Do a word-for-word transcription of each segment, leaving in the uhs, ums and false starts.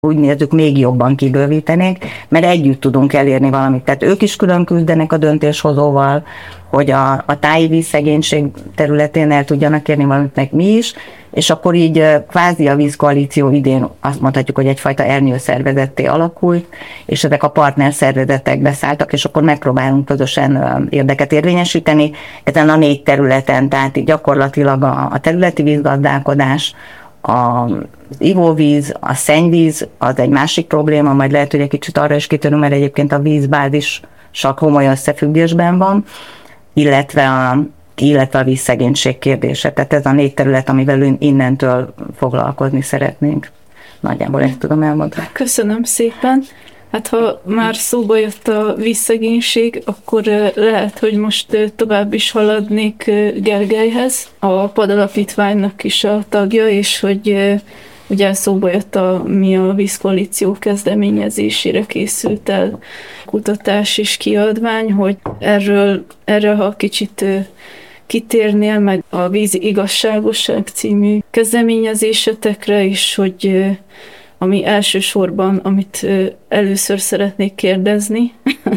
úgy nézzük, még jobban kibővítenék, mert együtt tudunk elérni valamit. Tehát ők is külön küzdenek a döntéshozóval, hogy a, a táji vízszegénység területén el tudjanak érni valamit, meg mi is, és akkor így kvázi a vízkoalíció idén azt mondhatjuk, hogy egyfajta ernyőszervezetté alakult, és ezek a partner szervezetek beszálltak, és akkor megpróbálunk közösen érdeket érvényesíteni ezen a négy területen, tehát így gyakorlatilag a, a területi vízgazdálkodás, az ivóvíz, a szennyvíz, az egy másik probléma, majd lehet, hogy egy kicsit arra is kitérünk, mert egyébként a vízbázissal komoly összefüggésben van, illetve a, illetve a vízszegénység kérdése. Tehát ez a négy terület, amivel innentől foglalkozni szeretnénk. Nagyjából ezt tudom elmondani. Köszönöm szépen. Hát ha már szóba jött a vízszegénység, akkor lehet, hogy most tovább is haladnék Gergelyhez, a PAD alapítványnak is a tagja, és hogy ugye szóba jött a mi a vízkoalíció kezdeményezésére készült el kutatás és kiadvány, hogy erről, erről ha kicsit kitérnél meg a Vízi Igazságosság című kezdeményezésetekre is, hogy ami elsősorban, amit először szeretnék kérdezni,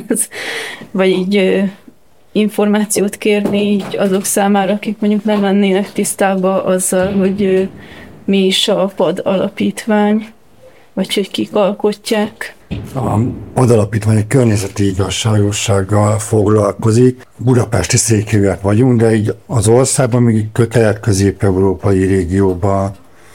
vagy így információt kérni így azok számára, akik mondjuk nem lennének tisztában azzal, hogy mi is a PAD alapítvány, vagy hogy kik alkotják. A PAD alapítvány egy környezeti igazságossággal foglalkozik. Budapesti székhelyűek vagyunk, de így az országban még kelet-közép-európai régióban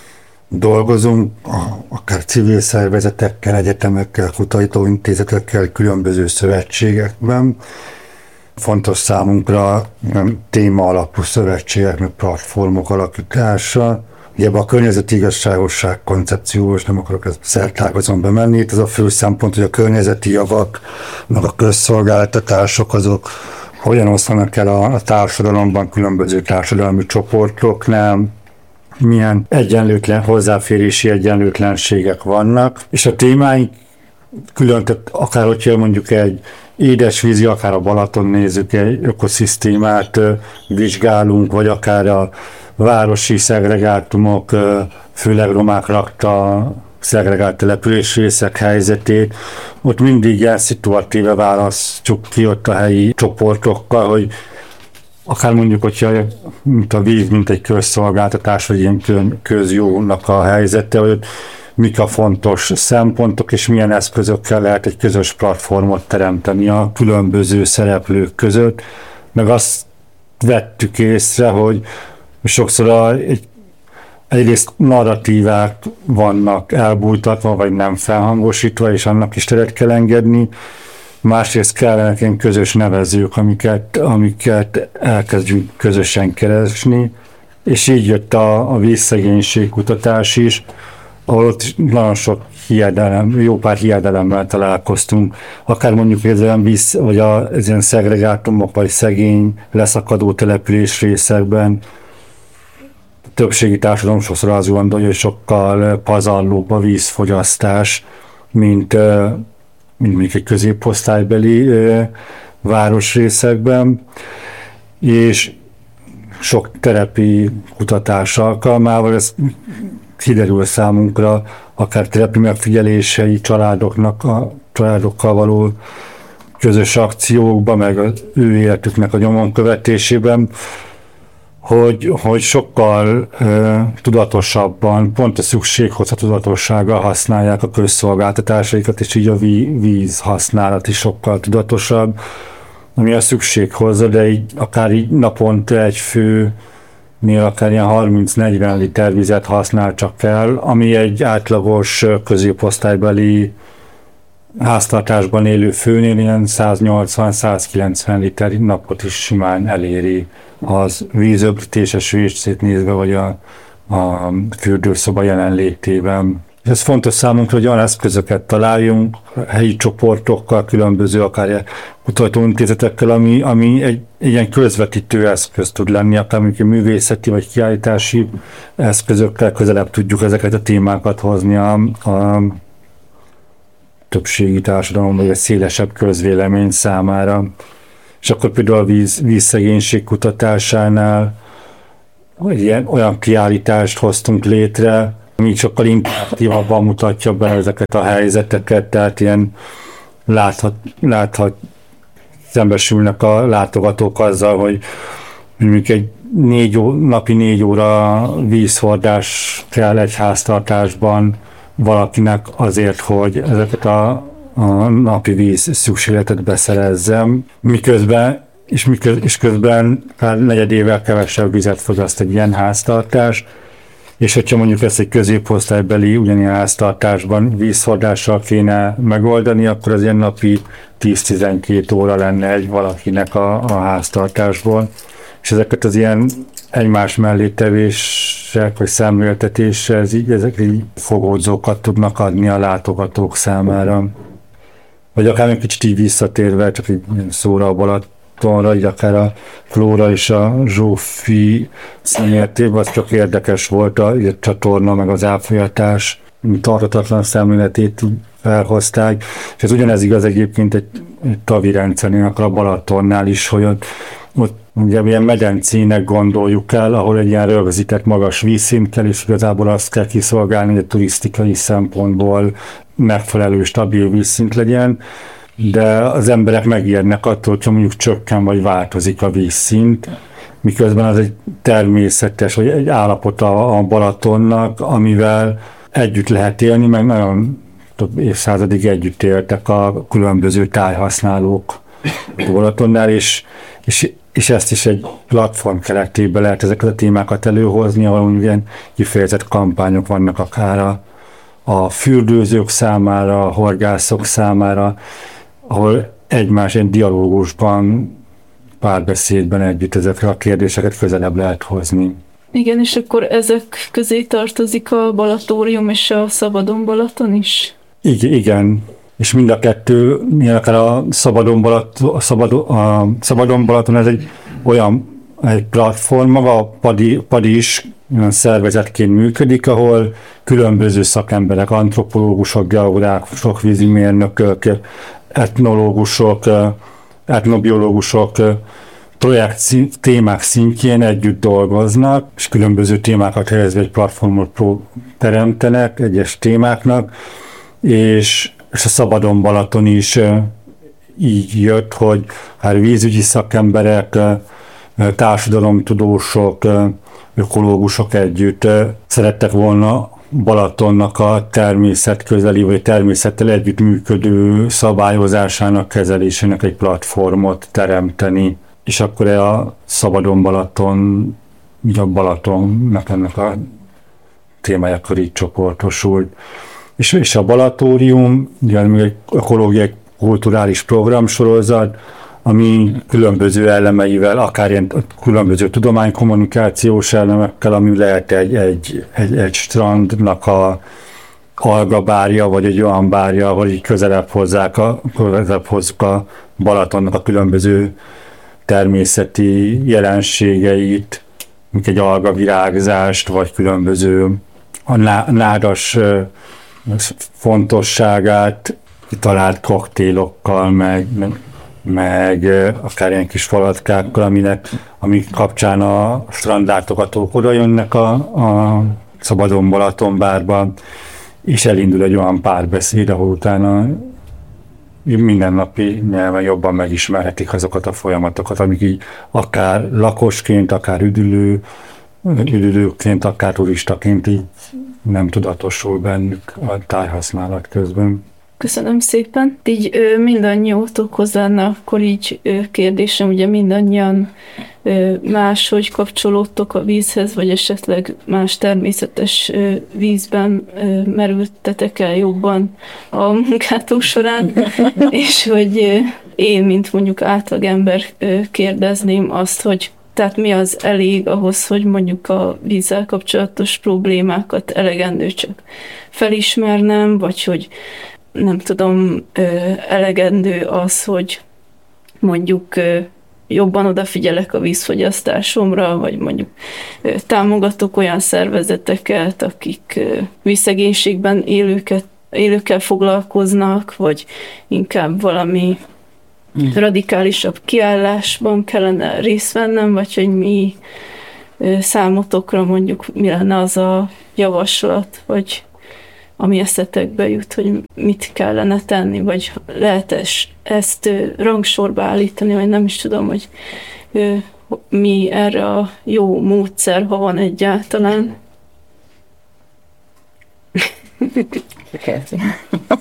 dolgozunk, akár civil szervezetekkel, egyetemekkel, kutatóintézetekkel, különböző szövetségekben. Fontos számunkra téma alapú szövetségek, meg platformok alakítása. Ugye a környezeti igazságosság koncepciós, nem akarok ezt szertágazon bemenni, itt az a fő szempont, hogy a környezeti javak, meg a közszolgáltatások azok hogyan oszlanak el a, a társadalomban, különböző társadalmi csoportoknál, milyen egyenlőtlen, hozzáférési egyenlőtlenségek vannak, és a témáink külön, tehát akár hogyha mondjuk egy édesvízi, akár a Balaton nézzük, egy ökoszisztémát vizsgálunk, vagy akár a városi szegregátumok, főleg romák lakta szegregált településrészek helyzetét, ott mindig ilyen szituatíve választjuk ki ott a helyi csoportokkal, hogy akár mondjuk, hogyha mint a víz, mint egy közszolgáltatás, vagy ilyen közjónak a helyzete, hogy mik a fontos szempontok, és milyen eszközökkel lehet egy közös platformot teremteni a különböző szereplők között. Meg azt vettük észre, hogy sokszor a, egy, egyrészt narratívák vannak elbújtatva, vagy nem felhangosítva, és annak is teret kell engedni. Másrészt kellenek ilyen közös nevezők, amiket, amiket elkezdjünk közösen keresni, és így jött a, a vízszegénység kutatás is, ahol ott nagyon sok hiedelem, jó pár hiedelemmel találkoztunk, akár mondjuk ez olyan víz, vagy a, ez ilyen szegregátumok, vagy szegény, leszakadó település részekben, a többségi társadalom sokszor azt gondolja, hogy sokkal pazarlóbb a vízfogyasztás, mint mint mondjuk egy középosztálybeli ö, városrészekben, és sok terepi kutatás alkalmával ez kiderül számunkra, akár terepi megfigyelései családoknak, a családokkal való közös akciókban, meg az ő életüknek a nyomon követésében, hogy, hogy sokkal uh, tudatosabban, pont a szükséghoz a tudatossággal használják a közszolgáltatásaikat, és így a víz használat is sokkal tudatosabb, ami a szükség hozza, de így, akár így naponta egy főnél akár ilyen harminc-negyven liter vizet használ csak fel, ami egy átlagos középosztálybeli háztartásban élő főnél ilyen száznyolcvan-százkilencven liter napot is simán eléri az vízöblítéses vécét nézve, vagy a, a fürdőszoba jelenlétében. Ez fontos számunkra, hogy olyan eszközöket találjunk helyi csoportokkal, különböző akár kutatóintézetekkel, ami, ami egy, egy ilyen közvetítő eszköz tud lenni, akár mondjuk művészeti vagy kiállítási eszközökkel közelebb tudjuk ezeket a témákat hozni a, a többségi társadalom, vagy egy szélesebb közvélemény számára. És akkor például a víz, vízszegénység kutatásánál egy ilyen, olyan kiállítást hoztunk létre, Még sokkal interaktívabban mutatja be ezeket a helyzeteket, tehát ilyen láthat, láthat szembesülnek a látogatók azzal, hogy mondjuk egy négy ó, napi négy óra vízhordás kell egy háztartásban valakinek azért, hogy ezeket a, a napi víz szükségletet beszerezzem, miközben és, miközben, és közben negyedével kevesebb vizet fogyaszt egy ilyen háztartás, és hogyha mondjuk ezt egy középosztálybeli ugyanilyen háztartásban vízhordással kéne megoldani, akkor az ilyen napi tíz-tizenkét óra lenne egy valakinek a, a háztartásból. És ezeket az ilyen egymás mellé tevések, vagy szemléltetések, ezek így fogódzókat tudnak adni a látogatók számára. Vagy akár egy kicsit így visszatérve, csak így szóra a Balatonra, így akár a Flóra és a Zsófi szemértében, az csak érdekes volt a, a csatorna, meg az átfolyatás tartatatlan szemléletét felhozták, és ez ugyanez igaz egyébként egy, egy tavi rendszernél, akár a Balatonnál is, hogy ott, ott ugye ilyen medencének gondoljuk el, ahol egy ilyen rögzített magas vízszint kell, és igazából azt kell kiszolgálni, hogy a turisztikai szempontból megfelelő, stabil vízszint legyen, de az emberek megijednek attól, hogyha mondjuk csökken vagy változik a vízszint, miközben az egy természetes, vagy egy állapota a Balatonnak, amivel együtt lehet élni, meg nagyon több évszázadig együtt éltek a különböző tájhasználók a Balatonnál, és, és, és ezt is egy platform keretében lehet ezeket a témákat előhozni, ahol ilyen kifejezett kampányok vannak akár a, a fürdőzők számára, a horgászok számára, ahol egymás egy dialógusban, párbeszédben együtt ezekre a kérdéseket közelebb lehet hozni. Igen, és akkor ezek közé tartozik a Balatórium és a Szabadon Balaton is? Igen, igen. És mind a kettő, akár a Szabadon Balaton, a Szabadon, a Szabadon Balaton ez egy olyan egy platform, maga a Padi, Padi is olyan szervezetként működik, ahol különböző szakemberek, antropológusok, geográfusok, vízimérnökök, etnológusok, etnobiológusok, projekt témák szintjén együtt dolgoznak, és különböző témákat helyezve egy platformot teremtenek egyes témáknak, és, és a Szabadon Balaton is így jött, hogy hát vízügyi szakemberek, társadalomtudósok, ökológusok együtt szerettek volna Balatonnak a természetközeli vagy természettel együttműködő szabályozásának, kezelésének egy platformot teremteni. És akkor a Szabadon Balaton, így a Balatonnak ennek a témája akkor így csoportosult. És, és a Balatórium, ugye még egy ökológiai kulturális programsorozat, ami különböző elemeivel, akár ilyen különböző tudománykommunikációs elemekkel, ami lehet egy, egy, egy, egy strandnak a algabárja, vagy egy olyan bárja, ahol így közelebb hozzák a, közelebb hozzuk a Balatonnak a különböző természeti jelenségeit, mint egy algavirágzást, vagy különböző a nádas fontosságát kitalált koktélokkal, meg, meg akár ilyen kis falatkákkal, aminek, amik kapcsán a strandlátogatók oda jönnek a, a Szabadon Balaton bárban, és elindul egy olyan párbeszéd, ahol utána mindennapi nyelven jobban megismerhetik azokat a folyamatokat, amik így akár lakosként, akár üdülő, üdülőként, akár turistaként így nem tudatosul bennük a tájhasználat közben. Köszönöm szépen. Így mindannyiótokhoz lenne akkor így kérdésem, ugye mindannyian máshogy kapcsolódtok a vízhez, vagy esetleg más természetes vízben merültetek el jobban a munkátok során, és hogy én, mint mondjuk átlagember kérdezném azt, hogy tehát mi az elég ahhoz, hogy mondjuk a vízzel kapcsolatos problémákat elegendő csak felismernem, vagy hogy nem tudom, elegendő az, hogy mondjuk jobban odafigyelek a vízfogyasztásomra, vagy mondjuk támogatok olyan szervezeteket, akik vízszegénységben élőket, élőkkel foglalkoznak, vagy inkább valami radikálisabb kiállásban kellene részt vennem, vagy hogy mi, számotokra mondjuk mi lenne az a javaslat, vagy ami eszetekbe jut, hogy mit kellene tenni, vagy lehet ezt rangsorba állítani, vagy nem is tudom, hogy mi erre a jó módszer, ha van egyáltalán. Kezdi.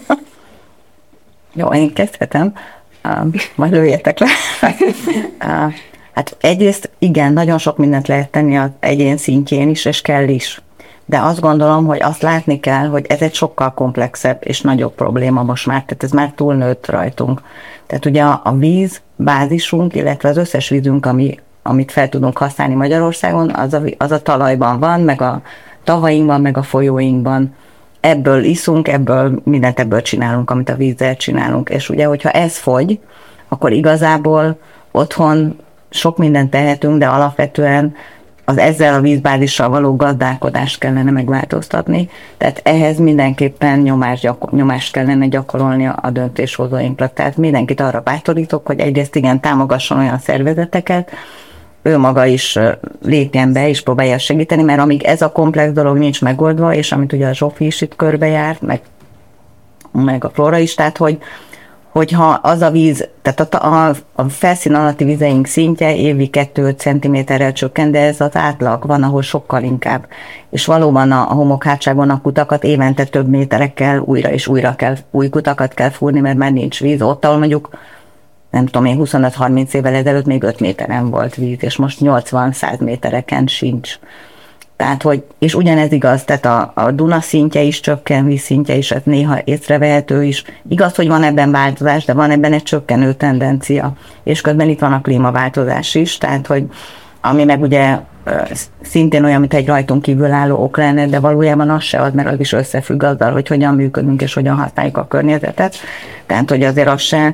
Jó, én kezdhetem. Uh, majd lőjetek le. uh, hát egyrészt igen, nagyon sok mindent lehet tenni az egyén szintjén is, és kell is. De azt gondolom, hogy azt látni kell, hogy ez egy sokkal komplexebb és nagyobb probléma most már, tehát ez már túlnőtt rajtunk. Tehát ugye a, a víz bázisunk, illetve az összes vízünk, ami, amit fel tudunk használni Magyarországon, az a, az a talajban van, meg a tavainkban, meg a folyóinkban. Ebből iszunk, ebből mindent ebből csinálunk, amit a vízzel csinálunk. És ugye, hogyha ez fogy, akkor igazából otthon sok mindent tehetünk, de alapvetően az ezzel a vízbázissal való gazdálkodást kellene megváltoztatni. Tehát ehhez mindenképpen nyomást, gyakor- nyomást kellene gyakorolni a, a döntéshozóinkra. Tehát mindenkit arra bátorítok, hogy egyrészt igen, támogasson olyan szervezeteket, ő maga is lépjen be és próbálja segíteni, mert amíg ez a komplex dolog nincs megoldva, és amit ugye a Zsófi is itt körbejárt, meg, meg a Flóra is, tehát hogy hogyha az a víz, tehát a, a, a felszín alatti vizeink szintje évi kettő-öt centiméterrel csökken, de ez az átlag, van, ahol sokkal inkább. És valóban a, a homokhátságon a kutakat évente több méterekkel újra és újra kell, új kutakat kell fúrni, mert már nincs víz. Ott, ahol mondjuk nem tudom én, huszonöt-harminc évvel ezelőtt még öt méteren volt víz, és most nyolcvan-száz métereken sincs. Tehát, hogy, és ugyanez igaz, tehát a, a Duna szintje is csökken, vízszintje is, ez néha észrevehető is. Igaz, hogy van ebben változás, de van ebben egy csökkenő tendencia. És közben itt van a klímaváltozás is, tehát, hogy ami meg ugye szintén olyan, mint egy rajtunk kívül álló ok lenne, de valójában az se az, mert az is összefügg azzal, hogy hogyan működünk és hogyan használjuk a környezetet. Tehát, hogy azért az se,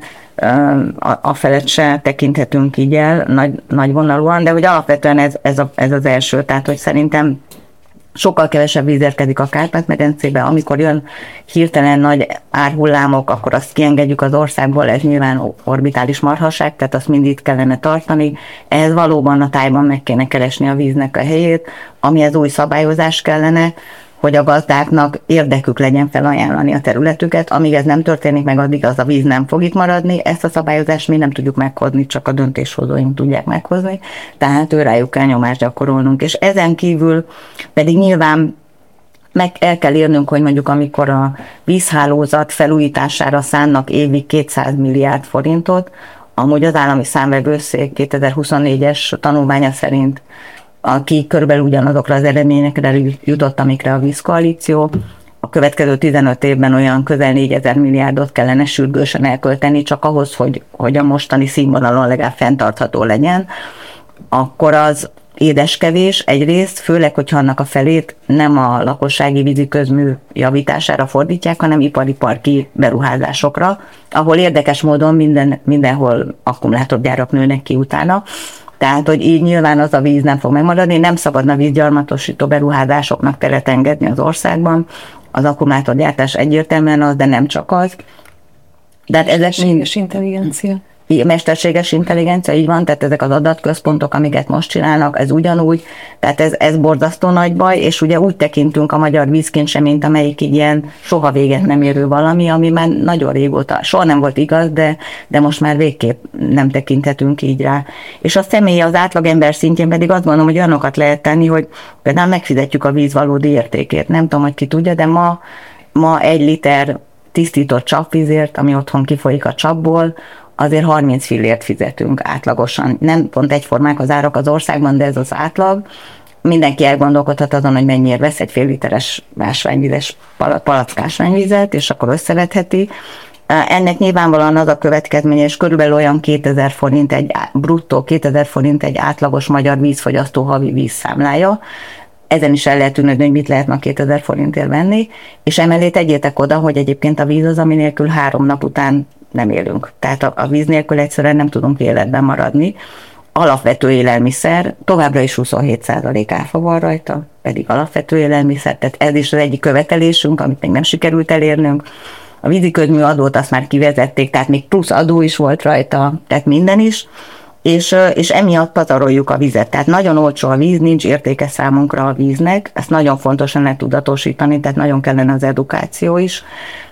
a felett se tekinthetünk így el nagy, nagy vonalúan, de hogy alapvetően ez, ez, a, ez az első, tehát, hogy szerintem sokkal kevesebb víz érkezik a Kárpát-medencébe, amikor jön hirtelen nagy árhullámok, akkor azt kiengedjük az országból, ez nyilván orbitális marhaság, tehát azt mindig kellene tartani. Ehhez valóban a tájban meg kéne keresni a víznek a helyét, amihez új szabályozás kellene, hogy a gazdáknak érdekük legyen felajánlani a területüket. Amíg ez nem történik meg, addig az a víz nem fog itt maradni. Ezt a szabályozást mi nem tudjuk meghozni, csak a döntéshozóink tudják meghozni. Tehát őrájuk kell nyomást gyakorolnunk. És ezen kívül pedig nyilván meg el kell érnünk, hogy mondjuk amikor a vízhálózat felújítására szánnak évi kétszáz milliárd forintot, amúgy az állami számvevőszék kétezer-huszonnégyes tanulmánya szerint aki körülbelül ugyanazokra az eredményekre jutott, amikre a vízkoalíció. A következő tizenöt évben olyan közel négyezer milliárdot kellene sürgősen elkölteni, csak ahhoz, hogy, hogy a mostani színvonalon legalább fenntartható legyen, akkor az édeskevés egyrészt, főleg, hogyha annak a felét nem a lakossági vízi közmű javítására fordítják, hanem ipari parki beruházásokra, ahol érdekes módon minden, mindenhol akkumulátorgyárak nőnek ki utána. Tehát, hogy így nyilván az a víz nem fog megmaradni, nem szabadna vízgyarmatosító beruházásoknak teret engedni az országban. Az akkumulátorgyártás egyértelműen az, de nem csak az. De hát ezek mesterséges intelligencia. Mesterséges intelligencia, így van, tehát ezek az adatközpontok, amiket most csinálnak, ez ugyanúgy, tehát ez, ez borzasztó nagy baj, és ugye úgy tekintünk a magyar vízkincsre, mint amelyik így ilyen soha véget nem érő valami, ami már nagyon régóta, soha nem volt igaz, de, de most már végképp nem tekinthetünk így rá. És a személy, az átlagember szintjén pedig azt gondolom, hogy olyanokat lehet tenni, hogy például megfizetjük a víz valódi értékét. Nem tudom, hogy ki tudja, de ma, ma egy liter tisztított csapvízért, ami otthon kifolyik a csapból, azért harminc fillért fizetünk átlagosan. Nem pont egyformák az árak az országban, de ez az átlag. Mindenki elgondolkodhat azon, hogy mennyire vesz egy fél literes ásványvizes palack ásványvizet, és akkor összevetheti. Ennek nyilvánvalóan az a következménye, és körülbelül olyan kétezer forint egy bruttó, kétezer forint egy átlagos magyar vízfogyasztó havi vízszámlája. Ezen is el lehet tűnni, hogy mit lehet ma kétezer forintért venni, és emellé tegyétek oda, hogy egyébként a víz az, ami nélkül három nap után nem élünk. Tehát a, a víz nélkül egyszerűen nem tudunk életben maradni. Alapvető élelmiszer, továbbra is huszonhét százalék áfa van rajta, pedig alapvető élelmiszer, tehát ez is az egyik követelésünk, amit még nem sikerült elérnünk. A víziközmű adót azt már kivezették, tehát még plusz adó is volt rajta, tehát minden is. és, és emiatt pazaroljuk a vizet. Tehát nagyon olcsó a víz, nincs értéke számunkra a víznek, ezt nagyon fontos lenne tudatosítani, tehát nagyon kellene az edukáció is.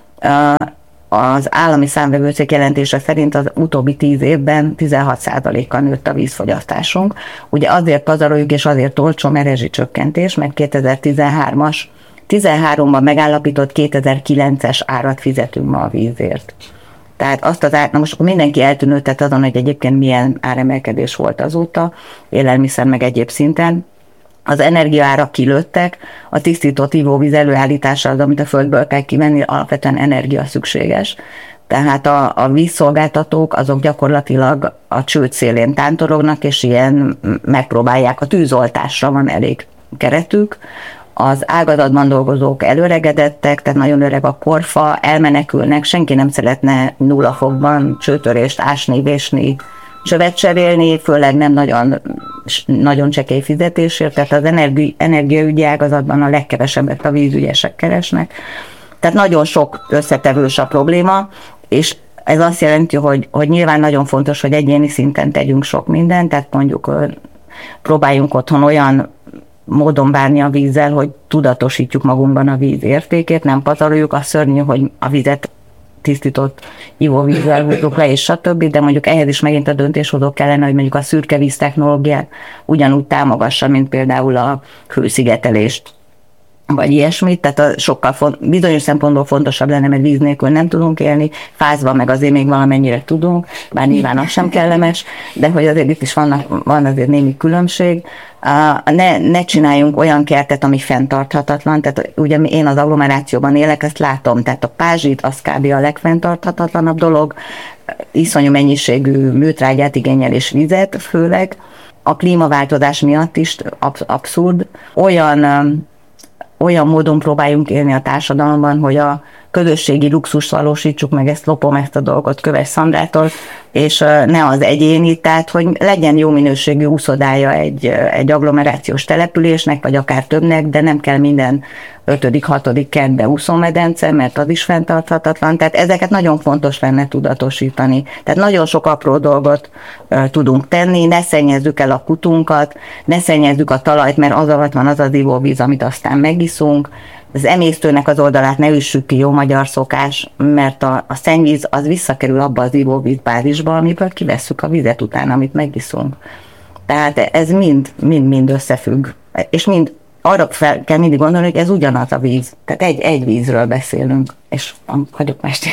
Az állami számvevőszék jelentése szerint az utóbbi tíz évben tizenhat százalékkal nőtt a vízfogyasztásunk. Ugye azért pazaroljuk, és azért olcsó, mert rezsicsökkentés, mert kétezer-tizenhármas, tizenháromban megállapított kétezer-kilences árat fizetünk ma a vízért. Tehát azt az ár, na most akkor mindenki eltűnődtet azon, hogy egyébként milyen áremelkedés volt azóta, élelmiszer meg egyéb szinten. Az energiaárak kilőttek, a tisztított ivóvíz előállítása az, amit a földből kell kivenni, alapvetően energia szükséges. Tehát a, a vízszolgáltatók azok gyakorlatilag a csőd szélén tántorognak, és ilyen megpróbálják, a tűzoltásra van elég keretük. Az ágazatban dolgozók előregedettek, tehát nagyon öreg a korfa, elmenekülnek, senki nem szeretne nulla fokban csőtörést ásni, vésni, csövet cserélni, főleg nem nagyon, nagyon csekély fizetésért, tehát az energi, energiaügyi ágazatban a legkevesebbet a vízügyesek keresnek. Tehát nagyon sok összetevős a probléma, és ez azt jelenti, hogy, hogy nyilván nagyon fontos, hogy egyéni szinten tegyünk sok mindent, tehát mondjuk próbáljunk otthon olyan módon bánni a vízzel, hogy tudatosítjuk magunkban a víz értékét, nem pazaroljuk, az szörnyű, hogy a vizet tisztított ivóvízzel húzzuk le, és stb., de mondjuk ehhez is megint a döntéshozók kellene, hogy mondjuk a szürke víz technológiát ugyanúgy támogassa, mint például a hőszigetelést, vagy ilyesmit, tehát a sokkal font, bizonyos szempontból fontosabb lenne, mert víz nélkül nem tudunk élni, fázva meg azért még valamennyire tudunk, bár nyilván az sem kellemes, de hogy azért itt is vannak, van azért némi különbség. Uh, ne, ne csináljunk olyan kertet, ami fenntarthatatlan, tehát ugye én az agglomerációban élek, ezt látom, tehát a pázsit az kb. A legfenntarthatatlanabb dolog, iszonyú mennyiségű műtrágyát igényel és vizet főleg, a klímaváltozás miatt is absz- abszurd, olyan um, olyan módon próbáljunk élni a társadalomban, hogy a közösségi luxust valósítsuk meg, ezt lopom ezt a dolgot Köves Szandrától, és ne az egyéni, tehát hogy legyen jó minőségű úszodája egy, egy agglomerációs településnek, vagy akár többnek, de nem kell minden ötödik, hatodik kertbe úszómedence, mert az is fenntarthatatlan, tehát ezeket nagyon fontos lenne tudatosítani. Tehát nagyon sok apró dolgot uh, tudunk tenni, ne szennyezzük el a kutunkat, ne szennyezzük a talajt, mert az alatt van az az ivóvíz, amit aztán megiszunk. Az emésztőnek az oldalát ne üssük ki, jó magyar szokás, mert a, a szennyvíz az visszakerül abba az ivóvízbázisba, amiből kivesszük a vizet után, amit megiszunk. Tehát ez mind, mind, mind összefügg. És mind arra fel kell mindig gondolni, hogy ez ugyanaz a víz. Tehát egy, egy vízről beszélünk, és hagyjuk mást.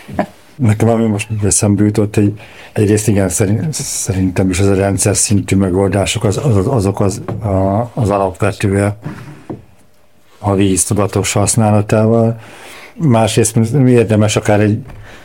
Nekem ami most eszembe jutott, hogy egyrészt igen, szerintem is az a rendszer szintű megoldások, az, az, azok az, a, az alapvetője a víz tudatos használatával. Másrészt érdemes akár egy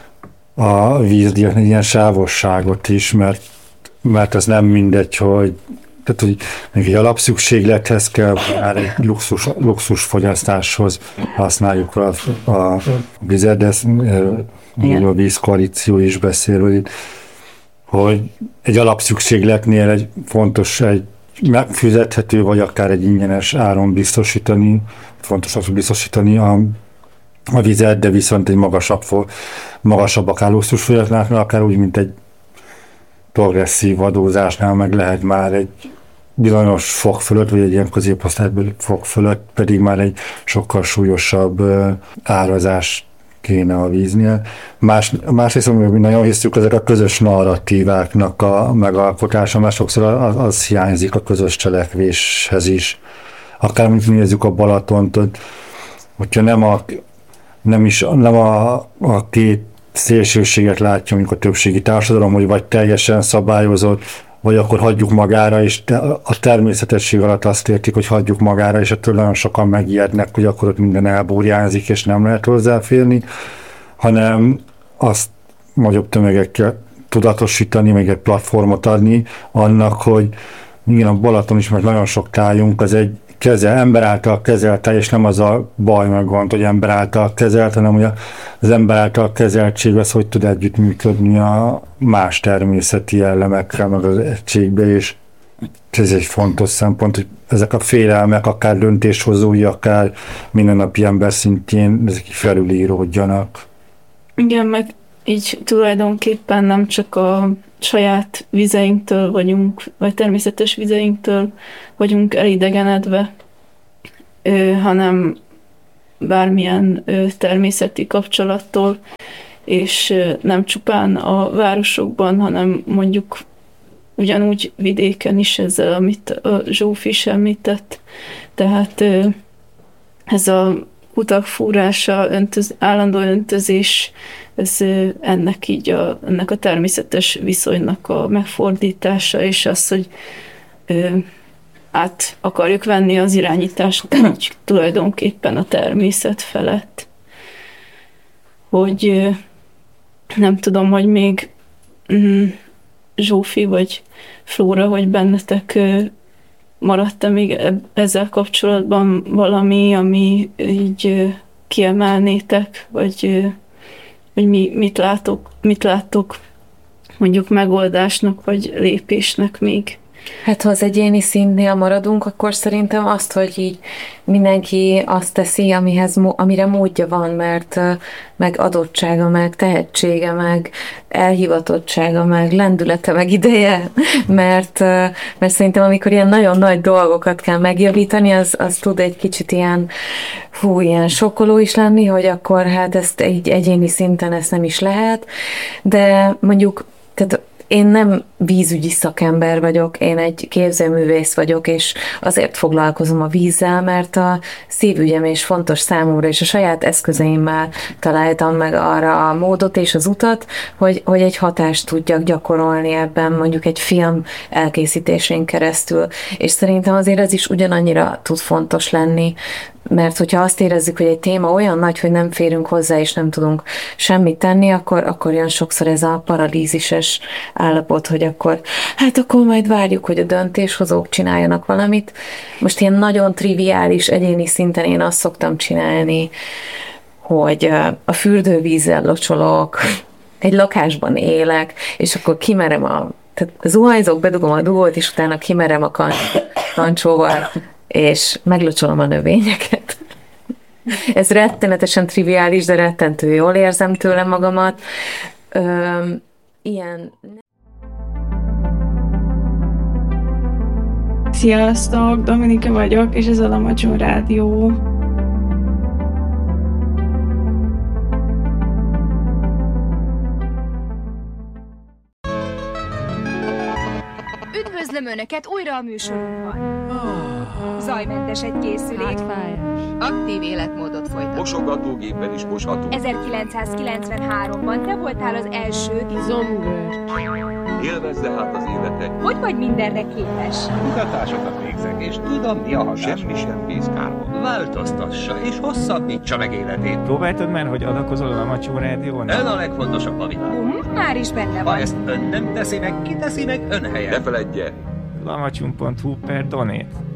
a vízdiaknak egy ilyen sávosságot is, mert, mert az nem mindegy, hogy, tehát, hogy egy alapszükséglethez kell, már egy luxus, luxus fogyasztáshoz használjuk a, a vizet, de ezt, a vízkoalíció is beszél, hogy, hogy egy alapszükségletnél egy fontos, egy megfizethető, vagy akár egy ingyenes áron biztosítani, fontos az biztosítani a, a vizet, de viszont egy magasabb, magasabb akár luxusfogyasztásnál, akár úgy, mint egy progresszív adózásnál meg lehet már egy bizonyos fok fölött, vagy egy ilyen középosztálybeli fok fölött pedig már egy sokkal súlyosabb árazás kéne a víznél. Más, másrészt, mi nagyon hiszük, ezek a közös narratíváknak a megalkotása, mert sokszor az, az hiányzik a közös cselekvéshez is. Akár mint nézzük a Balatont, hogyha nem a, nem is, nem a, a két szélsőséget látja, mondjuk a többségi társadalom, hogy vagy teljesen szabályozott, vagy akkor hagyjuk magára, és a természetesség alatt azt értik, hogy hagyjuk magára, és ettől nagyon sokan megijednek, hogy akkor ott minden elbúrjánzik, és nem lehet hozzáférni, hanem azt nagyobb tömegekkel tudatosítani, meg egy platformot adni annak, hogy igen, a Balaton is, mert nagyon sok tájunk, az egy kezel, ember által kezelt, és nem az a baj meg gond, hogy ember által kezelt, hanem hogy az ember által kezeltség az hogy tud együttműködni a más természeti jellemekkel, meg az egységbe, és ez egy fontos szempont, hogy ezek a félelmek, akár döntéshozói, akár mindennapi ember szintjén, ezek felülíródjanak. Igen, meg így tulajdonképpen nem csak a saját vizeinktől vagyunk, vagy természetes vizeinktől vagyunk elidegenedve, ö, hanem bármilyen ö, természeti kapcsolattól, és ö, nem csupán a városokban, hanem mondjuk ugyanúgy vidéken is ezzel, amit a Zsófi is említett. Tehát ö, ez a utak fúrása, öntöz, állandó öntözés, ez ö, ennek így a, ennek a természetes viszonynak a megfordítása, és az, hogy ö, át akarjuk venni az irányítást így tulajdonképpen a természet felett. Hogy ö, nem tudom, hogy még mm, Zsófi vagy Flóra, hogy bennetek ö, maradt-e még ezzel kapcsolatban valami, ami így kiemelnétek, vagy, vagy mi, mit, látok, mit láttok mondjuk megoldásnak, vagy lépésnek még? Hát ha az egyéni színnél maradunk, akkor szerintem azt, hogy így mindenki azt teszi, amihez, amire módja van, mert meg adottsága, meg tehetsége, meg elhivatottsága, meg lendülete, meg ideje, mert, mert szerintem amikor ilyen nagyon nagy dolgokat kell megjavítani, az, az tud egy kicsit ilyen, hú, ilyen sokkoló is lenni, hogy akkor hát ezt egy egyéni szinten ezt nem is lehet, de mondjuk, tehát én nem vízügyi szakember vagyok, én egy képzőművész vagyok, és azért foglalkozom a vízzel, mert a szívügyem és fontos számomra, és a saját eszközeimmel találtam meg arra a módot és az utat, hogy, hogy egy hatást tudjak gyakorolni ebben, mondjuk egy film elkészítésén keresztül, és szerintem azért ez is ugyanannyira tud fontos lenni, mert hogyha azt érezzük, hogy egy téma olyan nagy, hogy nem férünk hozzá, és nem tudunk semmit tenni, akkor, akkor jön sokszor ez a paralízises állapot, hogy akkor, hát akkor majd várjuk, hogy a döntéshozók csináljanak valamit. Most ilyen nagyon triviális, egyéni szinten én azt szoktam csinálni, hogy a fürdővízzel locsolok, egy lakásban élek, és akkor kimerem a, tehát zuhanyzok, bedugom a dugót, és utána kimerem a kan- kancsóval, és meglocsolom a növényeket. Ez rettenetesen triviális, de rettentő jól érzem tőle magamat. Üm, ilyen... Sziasztok, Dominika vagyok, és ez a Lamacson Rádió. Üdvözlöm Önöket újra a műsorunkban. Zajmentes egy készülék. Aktív életmódot folytat. Mosogatógépen is mosható. ezerkilencszázkilencvenháromban te voltál az első Zombör. Élvezze hát az életet. Hogy vagy mindenre képes? Kutatásokat végzek, és tudom, mi a hatás. Semmi sem vész kárba. Változtassa, és hosszabbítsa meg életét. Próbáltad már, hogy adakozol a Lamacson Rádión? Ön a legfontosabb a világon. Hm, már is benne Ha van. ezt ön nem teszi meg, ki teszi meg ön helyen? Ne feledje, lamacson pont hu per donate.